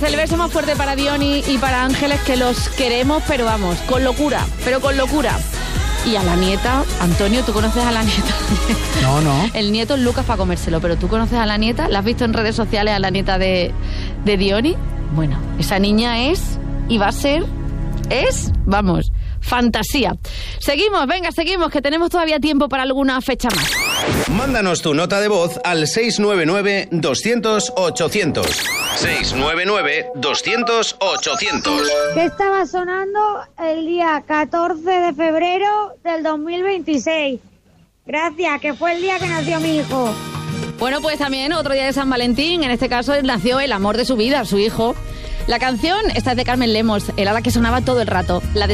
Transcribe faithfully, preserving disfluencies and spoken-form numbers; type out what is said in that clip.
El beso más fuerte para Diony y para Ángeles, que los queremos, pero vamos, con locura, pero con locura. Y a la nieta, Antonio, ¿tú conoces a la nieta? No, no. El nieto es Lucas para comérselo, pero ¿tú conoces a la nieta? ¿La has visto en redes sociales a la nieta de, de Diony? Bueno, esa niña es, y va a ser, es, vamos, fantasía. Seguimos, venga, seguimos, que tenemos todavía tiempo para alguna fecha más. Mándanos tu nota de voz al seis nueve nueve, doscientos, ochocientos. seis nueve nueve, doscientos, ochocientos. Que estaba sonando el día catorce de febrero del dos mil veintiséis. Gracias, que fue el día que nació mi hijo. Bueno, pues también otro día de San Valentín, en este caso nació el amor de su vida, su hijo. La canción esta es de Carmen Lemos, el hada que sonaba todo el rato. La de